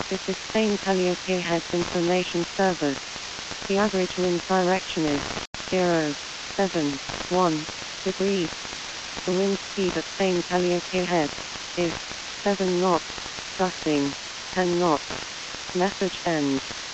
This is Spain Calliope Heads Information Service. The average wind direction is 071 degrees. The wind speed at Spain Calliope Head is 7 knots, gusting 10 knots. Message ends.